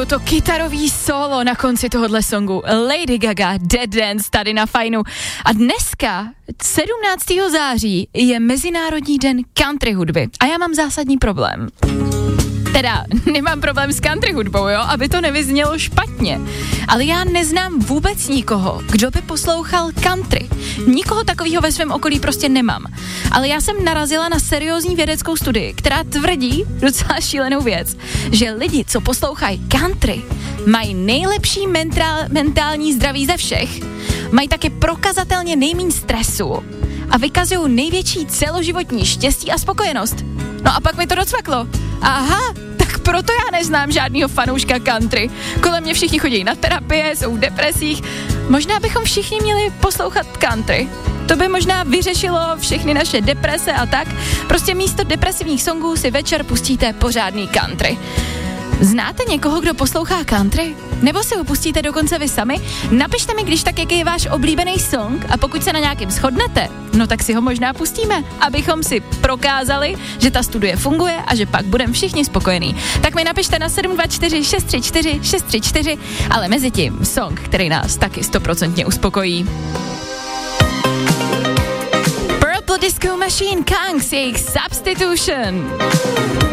miluju to kytarový solo na konci tohohle songu. Lady Gaga, Dead Dance tady na Fajnu. A dneska, 17. září, je Mezinárodní den country hudby. A já mám zásadní problém. Teda, nemám problém s country hudbou, jo, aby to nevyznělo špatně. Ale já neznám vůbec nikoho, kdo by poslouchal country. Nikoho takového ve svém okolí prostě nemám. Ale já jsem narazila na seriózní vědeckou studii, která tvrdí docela šílenou věc, že lidi, co poslouchají country, mají nejlepší mentální zdraví ze všech, mají taky prokazatelně nejméně stresu a vykazují největší celoživotní štěstí a spokojenost. No a pak mi to docvaklo. Aha, tak proto já neznám žádnýho fanouška country. Kolem mě všichni chodí na terapie, jsou v depresích. Možná bychom všichni měli poslouchat country. To by možná vyřešilo všechny naše deprese a tak. Prostě místo depresivních songů si večer pustíte pořádný country. Znáte někoho, kdo poslouchá country? Nebo si ho pustíte dokonce vy sami? Napište mi, když tak, jaký je váš oblíbený song a pokud se na nějakým shodnete, no tak si ho možná pustíme, abychom si prokázali, že ta studie funguje a že pak budeme všichni spokojení. Tak mi napište na 724 634 634, ale mezi tím song, který nás taky 100% uspokojí. Purple Disco Machine, Kangs, jejich Substitution.